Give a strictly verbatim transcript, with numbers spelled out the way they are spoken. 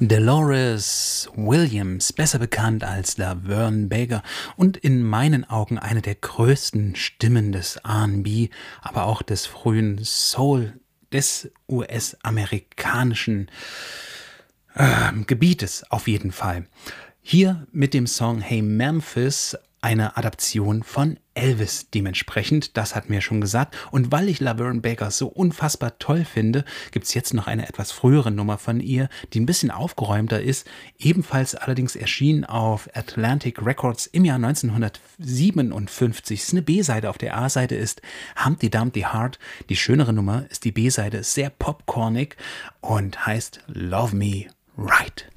Dolores Williams, besser bekannt als Laverne Baker und in meinen Augen eine der größten Stimmen des R und B, aber auch des frühen Soul, des U S-amerikanischen äh, Gebietes auf jeden Fall. Hier mit dem Song Hey Memphis, eine Adaption von Elvis dementsprechend, das hat mir schon gesagt. Und weil ich Laverne Baker so unfassbar toll finde, gibt es jetzt noch eine etwas frühere Nummer von ihr, die ein bisschen aufgeräumter ist, ebenfalls allerdings erschienen auf Atlantic Records im Jahr neunzehnhundertsiebenundfünfzig. Es ist eine B-Seite, auf der A-Seite ist Humpty Dumpty Heart. Die schönere Nummer ist die B-Seite, sehr popcornig und heißt Love Me Right.